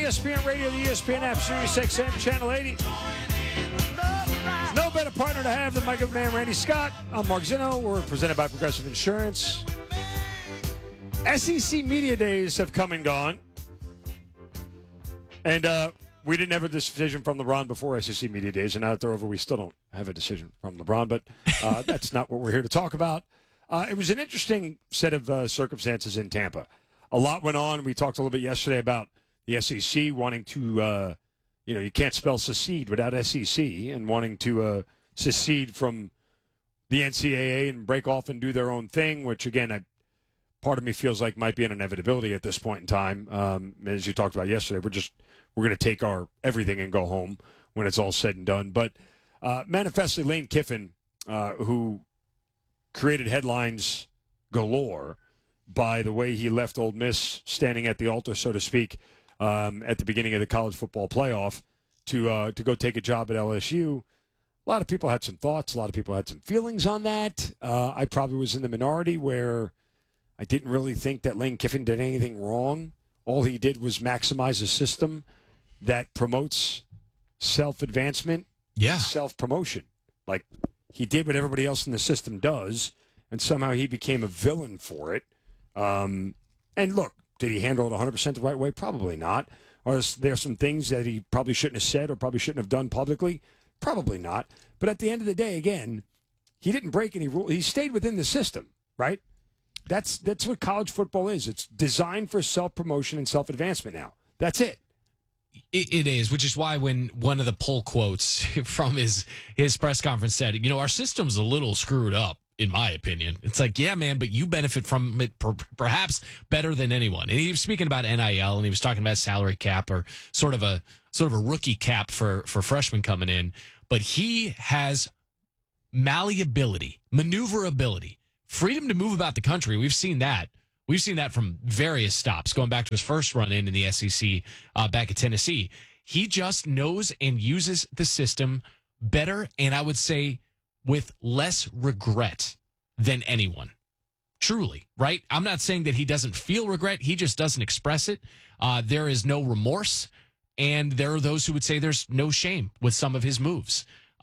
ESPN Radio, the ESPN app, Sirius XM, Channel 80. There's no better partner to have than my good man, Randy Scott. I'm Mark Zinno. We're presented by Progressive Insurance. SEC Media Days have come and gone. And we didn't have a decision from LeBron before SEC Media Days, and now that they're over, we still don't have a decision from LeBron, but that's not what we're here to talk about. It was an interesting set of circumstances in Tampa. A lot went on. We talked a little bit yesterday about the SEC wanting to, you can't spell secede without SEC, and wanting to secede from the NCAA and break off and do their own thing, which, again, part of me feels like might be an inevitability at this point in time. As you talked about yesterday, we're going to take our everything and go home when it's all said and done. But manifestly, Lane Kiffin, who created headlines galore by the way he left Ole Miss standing at the altar, so to speak, at the beginning of the college football playoff to go take a job at LSU. A lot of people had some thoughts. A lot of people had some feelings on that. I probably was in the minority where I didn't really think that Lane Kiffin did anything wrong. All he did was maximize a system that promotes self-advancement, self-promotion. Like, he did what everybody else in the system does, and somehow he became a villain for it. And look, did he handle it 100% the right way? Probably not. Are there some things that he probably shouldn't have said or probably shouldn't have done publicly? Probably not. But at the end of the day, again, he didn't break any rules. He stayed within the system, right? That's what college football is. It's designed for self-promotion and self-advancement now. That's it. It is, which is why when one of the pull quotes from his press conference said, our system's a little screwed up, in my opinion. It's like, yeah, man, but you benefit from it perhaps better than anyone. And he was speaking about NIL, and he was talking about salary cap or sort of a rookie cap for freshmen coming in. But he has malleability, maneuverability, freedom to move about the country. We've seen that. We've seen that from various stops, going back to his first run in the SEC back at Tennessee. He just knows and uses the system better, and I would say with less regret than anyone. Truly, right? I'm not saying that he doesn't feel regret. He just doesn't express it. There is no remorse, and there are those who would say there's no shame with some of his moves.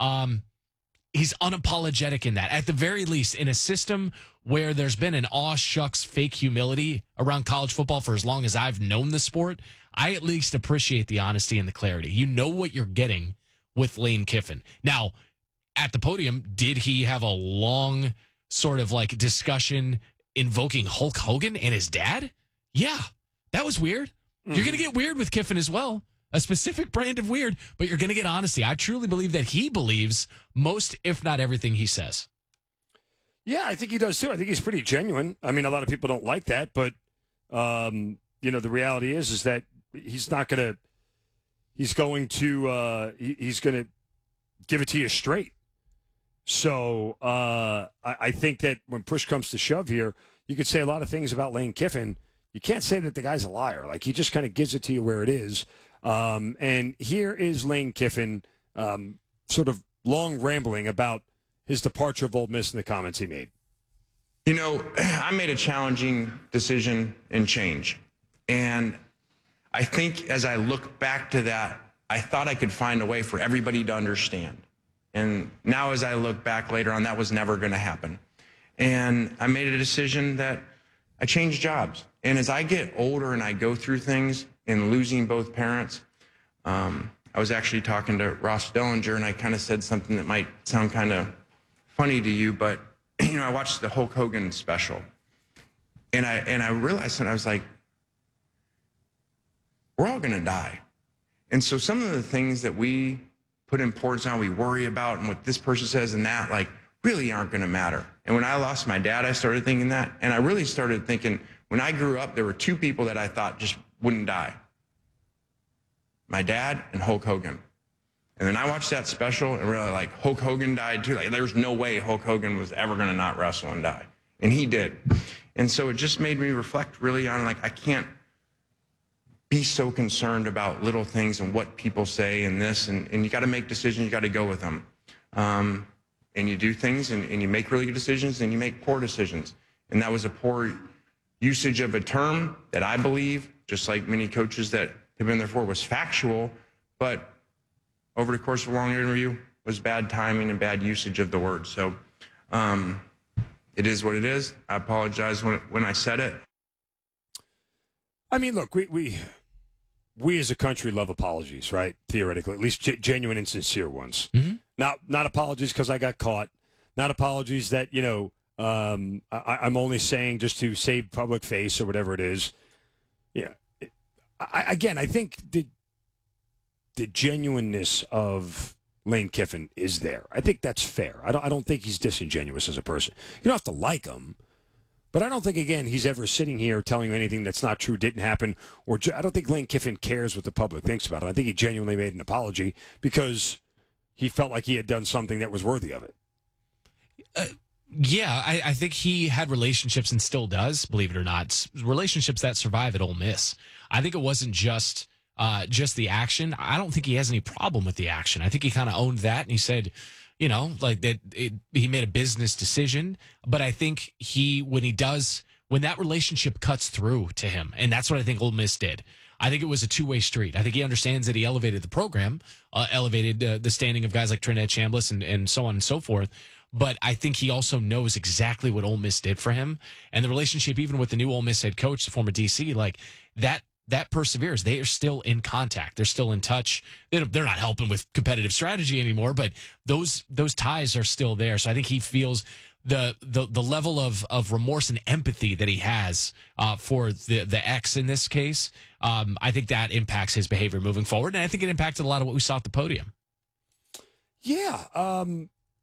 He's unapologetic in that. At the very least, in a system where there's been an aw shucks fake humility around college football for as long as I've known the sport, I at least appreciate the honesty and the clarity. You know what you're getting with Lane Kiffin. Now, at the podium, did he have a long sort of like discussion invoking Hulk Hogan and his dad? Yeah, that was weird. Mm-hmm. You're going to get weird with Kiffin as well. A specific brand of weird, but you're going to get honesty. I truly believe that he believes most, if not everything he says. Yeah, I think he does too. I think he's pretty genuine. I mean, a lot of people don't like that, but the reality is that he's not going to. He's going to give it to you straight. So I think that when push comes to shove here, you could say a lot of things about Lane Kiffin. You can't say that the guy's a liar. Like, he just kind of gives it to you where it is. And here is Lane Kiffin sort of long rambling about his departure of Ole Miss and the comments he made. I made a challenging decision and change. And I think as I look back to that, I thought I could find a way for everybody to understand. And now as I look back later on, that was never going to happen. And I made a decision that I changed jobs. And as I get older and I go through things and losing both parents, I was actually talking to Ross Dellinger, and I kind of said something that might sound kind of funny to you, but I watched the Hulk Hogan special, and I realized that I was like, we're all going to die. And so some of the things that we put importance on, we worry about, and what this person says and that, like, really aren't going to matter. And when I lost my dad, I started thinking that, and I really started thinking, when I grew up, there were two people that I thought just wouldn't die. My dad and Hulk Hogan. And then I watched that special and really, like, Hulk Hogan died too. Like, there's no way Hulk Hogan was ever going to not wrestle and die. And he did. And so it just made me reflect really on, like, I can't be so concerned about little things and what people say and this. And you got to make decisions. You got to go with them. And you do things and you make really good decisions and you make poor decisions. And that was a poor usage of a term that I believe, just like many coaches that have been there for was factual, but over the course of a long interview was bad timing and bad usage of the word. So it is what it is. I apologize when I said it. I mean, look, we as a country love apologies, right? Theoretically, at least genuine and sincere ones. Mhm. Not apologies because I got caught. Not apologies that I'm only saying just to save public face or whatever it is. Yeah. I think the genuineness of Lane Kiffin is there. I think that's fair. I don't think he's disingenuous as a person. You don't have to like him, but I don't think, again, he's ever sitting here telling you anything that's not true, didn't happen, or I don't think Lane Kiffin cares what the public thinks about it. I think he genuinely made an apology because he felt like he had done something that was worthy of it. Yeah, I think he had relationships and still does, believe it or not, relationships that survive at Ole Miss. I think it wasn't just the action. I don't think he has any problem with the action. I think he kind of owned that, and he said, like that he made a business decision. But I think when that relationship cuts through to him, and that's what I think Ole Miss did. I think it was a two-way street. I think he understands that he elevated the program, elevated the standing of guys like Trinidad Chambliss and so on and so forth. But I think he also knows exactly what Ole Miss did for him. And the relationship, even with the new Ole Miss head coach, the former DC, like that perseveres. They are still in contact. They're still in touch. They're not helping with competitive strategy anymore, but those ties are still there. So I think he feels the level of remorse and empathy that he has for the ex in this case. I think that impacts his behavior moving forward. And I think it impacted a lot of what we saw at the podium. Yeah.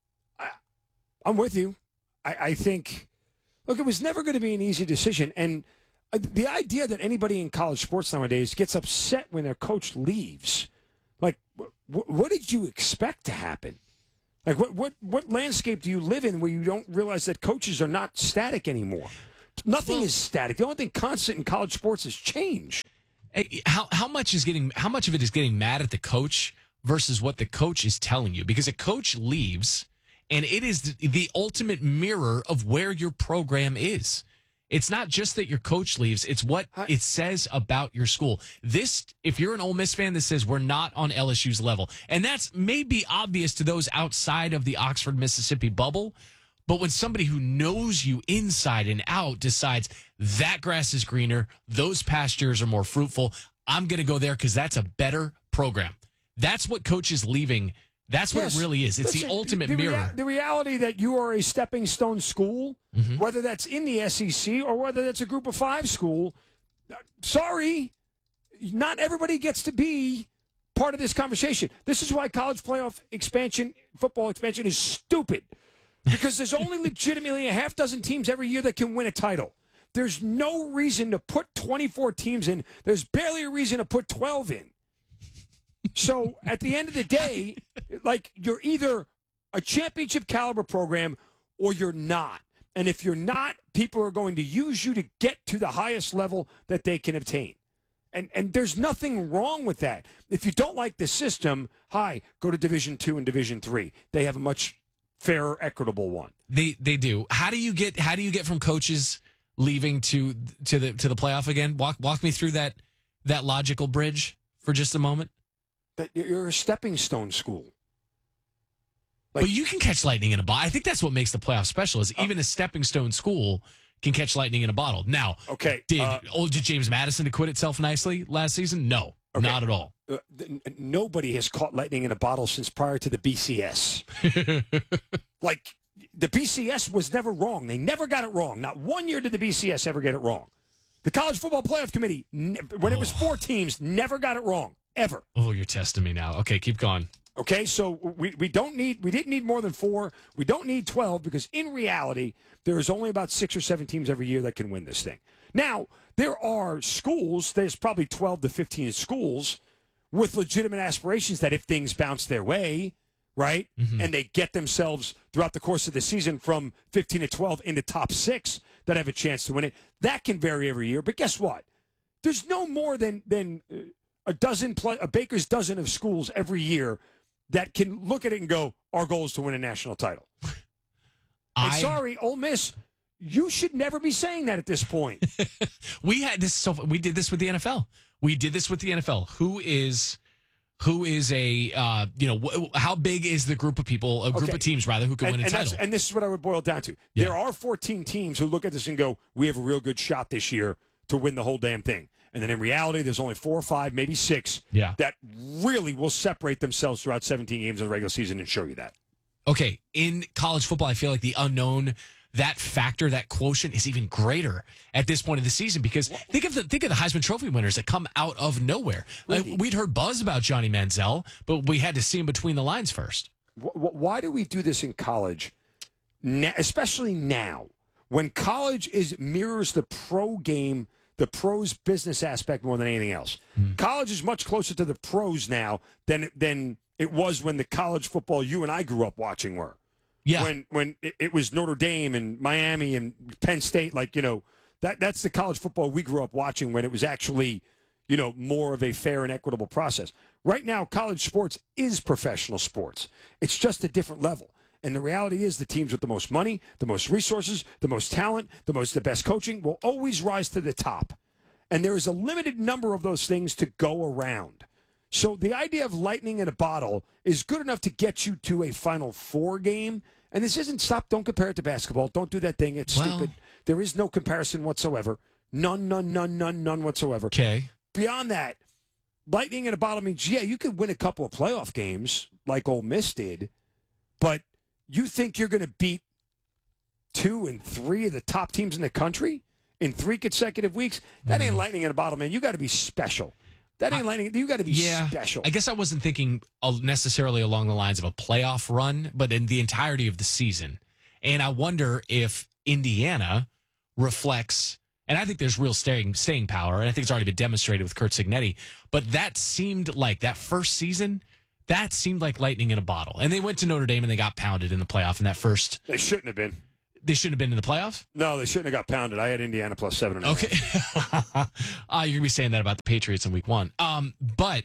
I'm with you. I think, look, it was never going to be an easy decision. And the idea that anybody in college sports nowadays gets upset when their coach leaves, like, what did you expect to happen? Like, what landscape do you live in where you don't realize that coaches are not static anymore? Nothing is static. The only thing constant in college sports is change. How much of it is getting mad at the coach versus what the coach is telling you? Because a coach leaves, and it is the ultimate mirror of where your program is. It's not just that your coach leaves, it's what it says about your school. This, if you're an Ole Miss fan that says we're not on LSU's level, and that's maybe obvious to those outside of the Oxford, Mississippi bubble, but when somebody who knows you inside and out decides that grass is greener, those pastures are more fruitful, I'm going to go there because that's a better program. That's what coaches leaving. That's what it really is. It's the ultimate mirror. The reality that you are a stepping stone school, whether that's in the SEC or whether that's a group of five school, sorry, not everybody gets to be part of this conversation. This is why college playoff expansion, football expansion is stupid. Because there's only legitimately a half dozen teams every year that can win a title. There's no reason to put 24 teams in. There's barely a reason to put 12 in. So at the end of the day, like, you're either a championship caliber program or you're not. And if you're not, people are going to use you to get to the highest level that they can obtain. And there's nothing wrong with that. If you don't like the system, go to Division II and Division III. They have a much fairer, equitable one. They do. How do you get from coaches leaving to the playoff again? Walk me through that logical bridge for just a moment. That you're a stepping stone school. But you can catch lightning in a bottle. I think that's what makes the playoff special, is even a stepping stone school can catch lightning in a bottle. Now, did James Madison acquit itself nicely last season? No, not at all. Nobody has caught lightning in a bottle since prior to the BCS. Like, the BCS was never wrong. They never got it wrong. Not 1 year did the BCS ever get it wrong. The College Football Playoff Committee, when it was 4 teams, never got it wrong. Ever. Oh, you're testing me now. Okay, keep going. Okay, so we didn't need more than 4. We don't need 12 because in reality, there is only about 6 or 7 teams every year that can win this thing. Now, there are schools, there's probably 12 to 15 schools with legitimate aspirations that if things bounce their way, right, and they get themselves throughout the course of the season from 15 to 12 into top 6 that have a chance to win it, that can vary every year. But guess what? There's no more than a baker's dozen of schools every year that can look at it and go, our goal is to win a national title. Sorry, Ole Miss, You should never be saying that at this point. We had this. So we did this with the NFL. We did this with the NFL. Who is a how big is the group of people, a group of teams rather, who can win a title? And this is what I would boil it down to. Yeah. There are 14 teams who look at this and go, "We have a real good shot this year to win the whole damn thing." And then in reality, there's only 4 or 5, maybe 6 that really will separate themselves throughout 17 games in the regular season and show you that. Okay, in college football, I feel like the unknown, that factor, that quotient is even greater at this point of the season because think of the Heisman Trophy winners that come out of nowhere. Like, we'd heard buzz about Johnny Manziel, but we had to see him between the lines first. Why do we do this in college, especially now, when college mirrors the pro game, the pros business aspect more than anything else? College is much closer to the pros now than it was when the college football you and I grew up watching were. Yeah. When it was Notre Dame and Miami and Penn State, that's the college football we grew up watching when it was actually, more of a fair and equitable process. Right now, college sports is professional sports. It's just a different level. And the reality is the teams with the most money, the most resources, the most talent, the best coaching will always rise to the top. And there is a limited number of those things to go around. So the idea of lightning in a bottle is good enough to get you to a Final Four game. And this isn't don't compare it to basketball. Don't do that thing. It's stupid. There is no comparison whatsoever. None whatsoever. Okay. Beyond that, lightning in a bottle means, you could win a couple of playoff games like Ole Miss did, but you think you're going to beat 2 and 3 of the top teams in the country in 3 consecutive weeks? That ain't lightning in a bottle, man. You got to be special. That ain't lightning. You got to be special. I guess I wasn't thinking necessarily along the lines of a playoff run, but in the entirety of the season. And I wonder if Indiana reflects, and I think there's real staying power, and I think it's already been demonstrated with Curt Cignetti, but that seemed like that first season, that seemed like lightning in a bottle. And they went to Notre Dame and they got pounded in the playoff in that first. They shouldn't have been. They shouldn't have been in the playoffs? No, they shouldn't have got pounded. I had Indiana plus 7.5. Okay. You're going to be saying that about the Patriots in week 1. But,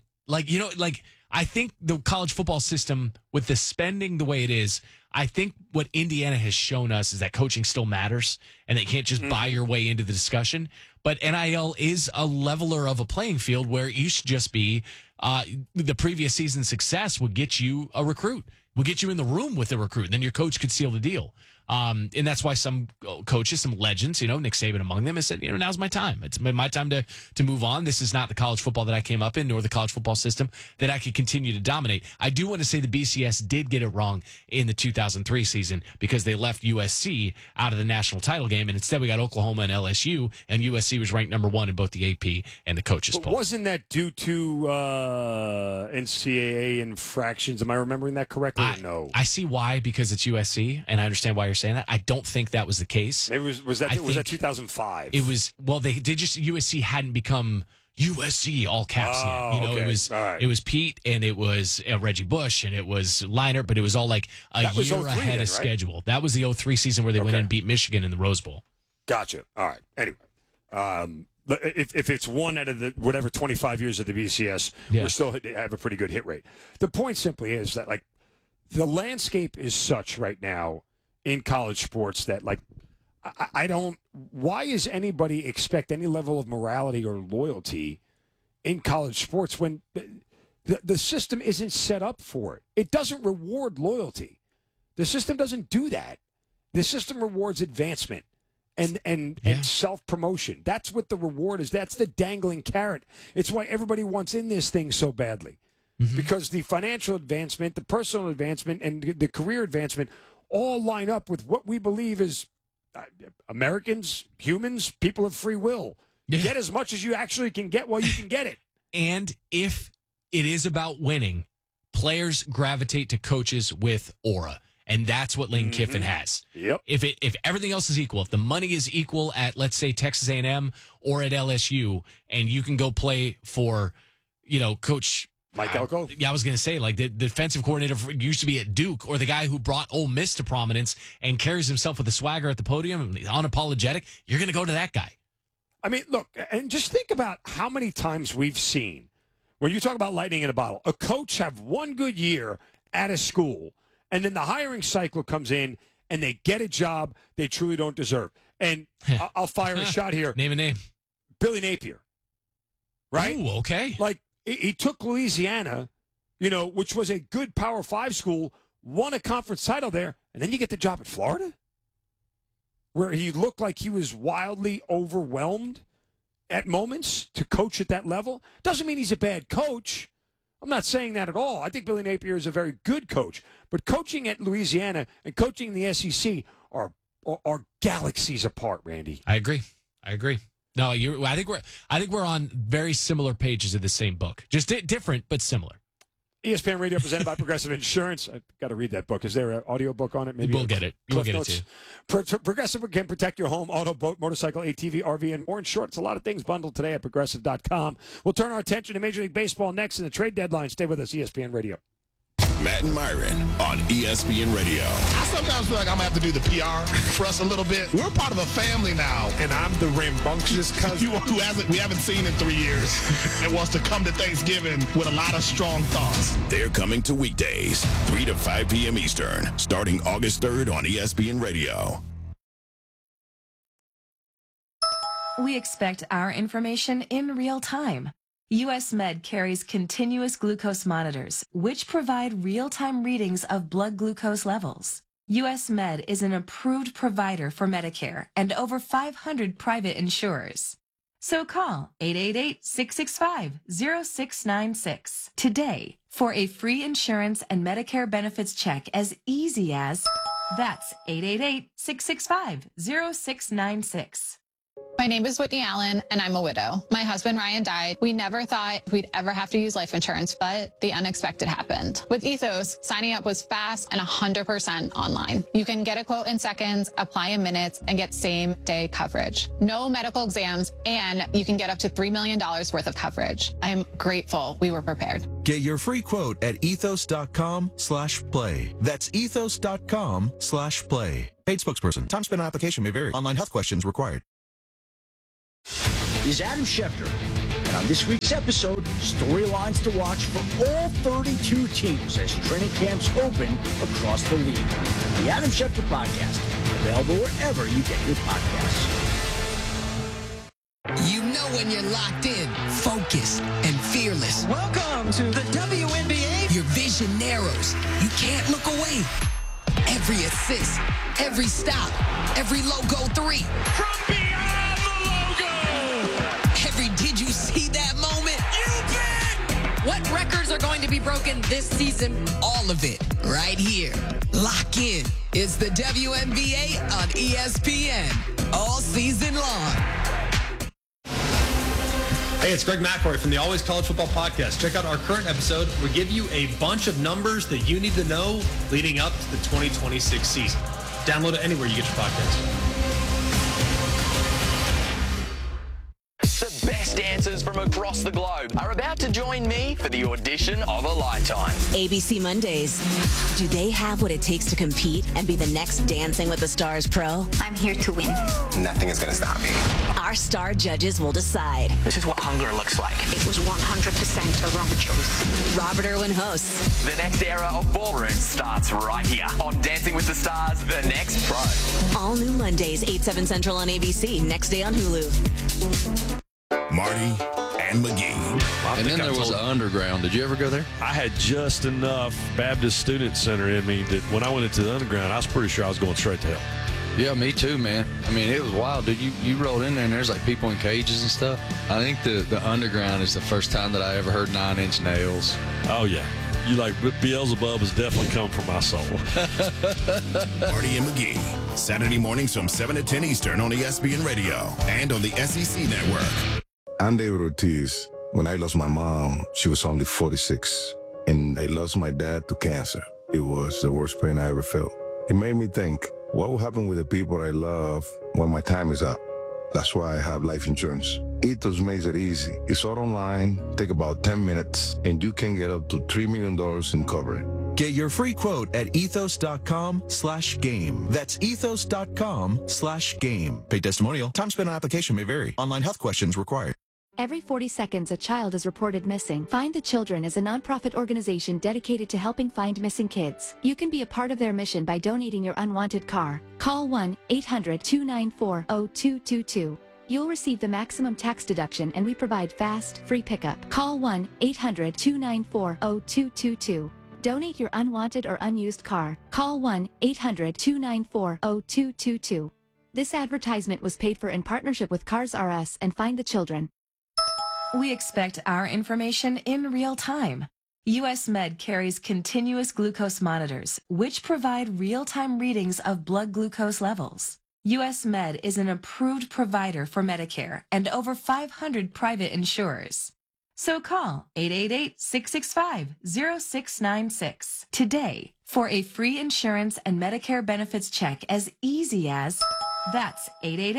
I think the college football system, with the spending the way it is, I think what Indiana has shown us is that coaching still matters and they can't just buy your way into the discussion. But NIL is a leveler of a playing field where it used to just be the previous season's success would get you a recruit, would get you in the room with the recruit, and then your coach could seal the deal. And that's why some coaches, some legends, Nick Saban among them, has said, now's my time. It's my time to move on. This is not the college football that I came up in, nor the college football system that I could continue to dominate. I do want to say the BCS did get it wrong in the 2003 season because they left USC out of the national title game, and instead we got Oklahoma and LSU, and USC was ranked number 1 in both the AP and the coaches poll. Wasn't that due to NCAA infractions? Am I remembering that correctly? No. I see why, because it's USC, and I understand why you're saying that. I don't think that was the case. Maybe was that 2005? It was. Well, they just USC hadn't become USC all caps yet. Okay. It was Pete and it was Reggie Bush and it was Leinart, but it was all like a year ahead of schedule. That was the 03 season where they went in and beat Michigan in the Rose Bowl. Gotcha. All right. Anyway, if it's one out of the 25 years of the BCS, we still have a pretty good hit rate. The point simply is that the landscape is such right now in college sports that I don't. Why is anybody expect any level of morality or loyalty in college sports when the system isn't set up for it? It doesn't reward loyalty. The system doesn't do that. The system rewards advancement and self-promotion. That's what the reward is. That's the dangling carrot. It's why everybody wants in this thing so badly. Mm-hmm. Because the financial advancement, the personal advancement, and the career advancement all line up with what we believe is Americans, humans, people of free will. Yeah. Get as much as you actually can get while you can get it. And if it is about winning, players gravitate to coaches with aura. And that's what Lane Kiffin has. Yep. If everything else is equal, if the money is equal at, let's say, Texas A&M or at LSU, and you can go play for, Coach Mike Elko? Yeah, I was going to say, the defensive coordinator used to be at Duke, or the guy who brought Ole Miss to prominence and carries himself with a swagger at the podium and unapologetic, you're going to go to that guy. I mean, look, and just think about how many times we've seen, when you talk about lightning in a bottle, a coach have one good year at a school, and then the hiring cycle comes in, and they get a job they truly don't deserve. And I'll fire a shot here. Name a name. Billy Napier, right? Ooh, okay. Like, he took Louisiana, which was a good Power 5 school, won a conference title there, and then you get the job at Florida, where he looked like he was wildly overwhelmed at moments to coach at that level. Doesn't mean he's a bad coach. I'm not saying that at all. I think Billy Napier is a very good coach. But coaching at Louisiana and coaching in the SEC are galaxies apart, Randy. I agree. No, I think we're on very similar pages of the same book. Just different, but similar. ESPN Radio presented by Progressive Insurance. I've got to read that book. Is there an audio book on it? Maybe we'll get it. We'll get it to you. Progressive can protect your home, auto, boat, motorcycle, ATV, RV, and more. In short, it's a lot of things bundled today at Progressive.com. We'll turn our attention to Major League Baseball next in the trade deadline. Stay with us, ESPN Radio. Matt and Myron on ESPN Radio. I sometimes feel like I'm going to have to do the PR for us a little bit. We're part of a family now. And I'm the rambunctious cousin we haven't seen in 3 years and wants to come to Thanksgiving with a lot of strong thoughts. They're coming to weekdays, 3 to 5 p.m. Eastern, starting August 3rd on ESPN Radio. We expect our information in real time. US Med carries continuous glucose monitors, which provide real-time readings of blood glucose levels. US Med is an approved provider for Medicare and over 500 private insurers. So call 888-665-0696 today for a free insurance and Medicare benefits check as easy as, that's 888-665-0696. My name is Whitney Allen, and I'm a widow. My husband, Ryan, died. We never thought we'd ever have to use life insurance, but the unexpected happened. With Ethos, signing up was fast and 100% online. You can get a quote in seconds, apply in minutes, and get same-day coverage. No medical exams, and you can get up to $3 million worth of coverage. I am grateful we were prepared. Get your free quote at ethos.com/play. That's ethos.com/play. Paid spokesperson. Time spent on application may vary. Online health questions required. Is Adam Schefter. And on this week's episode, storylines to watch for all 32 teams as training camps open across the league. The Adam Schefter Podcast, available wherever you get your podcasts. You know when you're locked in, focused, and fearless. Welcome to the WNBA. Your vision narrows. You can't look away. Every assist, every stop, every logo three. From beyond the logo. Every did you see that moment? You bet. What records are going to be broken this season? All of it right here. Lock in. It's the WNBA on ESPN all season long. Hey, it's Greg McElroy from the Always College Football Podcast. Check out our current episode. We give you a bunch of numbers that you need to know leading up to the 2026 season. Download it anywhere you get your podcast. The best dancers from across the globe are about to join me for the audition of a lifetime. ABC Mondays. Do they have what it takes to compete and be the next Dancing with the Stars pro? I'm here to win. Nothing is going to stop me. Our star judges will decide. This is what hunger looks like. It was 100% a wrong choice. Robert Irwin hosts. The next era of ballroom starts right here on Dancing with the Stars, The Next Pro. All new Mondays, 8/7 Central on ABC. Next day on Hulu. Marty and McGee. And then there was an underground. Did you ever go there? I had just enough Baptist Student Center in me that when I went into the underground, I was pretty sure I was going straight to hell. Yeah, me too, man. I mean, it was wild, dude. You rolled in there and there's like people in cages and stuff. I think the underground is the first time that I ever heard 9 Inch Nails. Oh, yeah. You like Beelzebub has definitely come from my soul. Marty and McGee, Saturday mornings from 7 to 10 Eastern on ESPN Radio and on the SEC Network. I'm David Ortiz. When I lost my mom, she was only 46, and I lost my dad to cancer. It was the worst pain I ever felt. It made me think, what will happen with the people I love when my time is up? That's why I have life insurance. Ethos makes it easy. It's all online, take about 10 minutes, and you can get up to $3 million in coverage. Get your free quote at ethos.com/game. That's ethos.com/game. Paid testimonial. Time spent on application may vary. Online health questions required. Every 40 seconds, a child is reported missing. Find the Children is a nonprofit organization dedicated to helping find missing kids. You can be a part of their mission by donating your unwanted car. Call 1-800-294-0222. You'll receive the maximum tax deduction, and we provide fast, free pickup. Call 1-800-294-0222. Donate your unwanted or unused car. Call 1-800-294-0222. This advertisement was paid for in partnership with Cars R Us and Find the Children. We expect our information in real time. US Med carries continuous glucose monitors, which provide real-time readings of blood glucose levels. US Med is an approved provider for Medicare and over 500 private insurers. So call 888-665-0696 today for a free insurance and Medicare benefits check as easy as... That's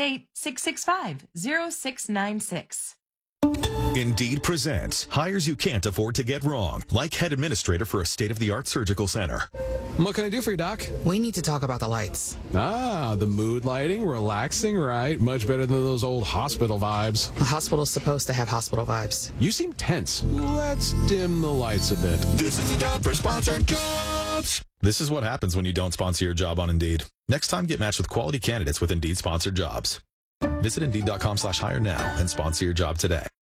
888-665-0696. Indeed presents hires you can't afford to get wrong, like head administrator for a state-of-the-art surgical center. What can I do for you, Doc? We need to talk about the lights. Ah, the mood lighting, relaxing, right? Much better than those old hospital vibes. A hospital's supposed to have hospital vibes. You seem tense. Let's dim the lights a bit. This is the time for sponsored jobs. This is what happens when you don't sponsor your job on Indeed. Next time, get matched with quality candidates with Indeed sponsored jobs. Visit Indeed.com/hire now and sponsor your job today.